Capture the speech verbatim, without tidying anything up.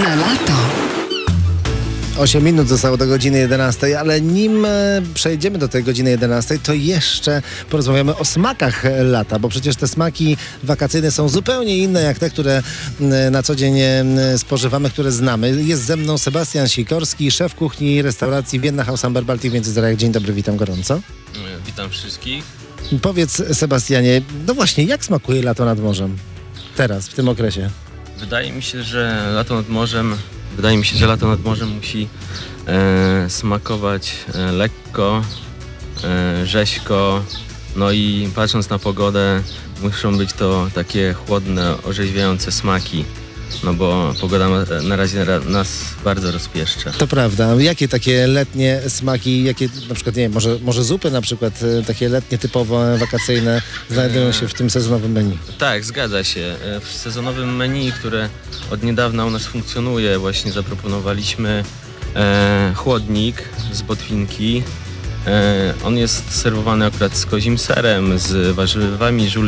Na lato. osiem minut zostało do godziny jedenastej, ale nim e, przejdziemy do tej godziny jedenastej, to jeszcze porozmawiamy o smakach lata, bo przecież te smaki wakacyjne są zupełnie inne jak te, które e, na co dzień e, spożywamy, które znamy. Jest ze mną Sebastian Sikorski, szef kuchni restauracji Vienna House Amber Baltic w Międzyzdrojach. Dzień dobry, witam gorąco. Witam wszystkich. Powiedz, Sebastianie, no właśnie, jak smakuje lato nad morzem teraz, w tym okresie? Wydaje mi się, że lato nad morzem, wydaje mi się, że lato nad morzem musi e, smakować e, lekko, e, rzeźko, no i patrząc na pogodę, muszą być to takie chłodne, orzeźwiające smaki, no bo pogoda ma, na razie nas bardzo rozpieszcza. To prawda. Jakie takie letnie smaki, jakie na przykład, nie wiem, może, może zupy na przykład, e, takie letnie, typowo wakacyjne znajdują się w tym sezonowym menu? Tak, zgadza się. W sezonowym menu, które od niedawna u nas funkcjonuje, właśnie zaproponowaliśmy e, chłodnik z botwinki. E, on jest serwowany akurat z kozim serem, z warzywami, żul